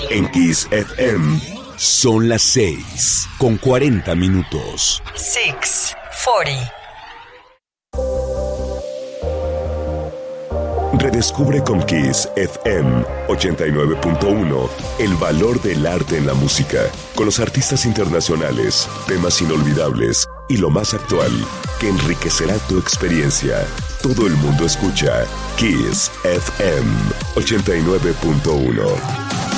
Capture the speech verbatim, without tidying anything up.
En Kiss F M son las seis con cuarenta minutos. seis cuarenta. Redescubre con Kiss F M ochenta y nueve punto uno el valor del arte en la música, con los artistas internacionales, temas inolvidables y lo más actual que enriquecerá tu experiencia. Todo el mundo escucha Kiss F M ochenta y nueve punto uno.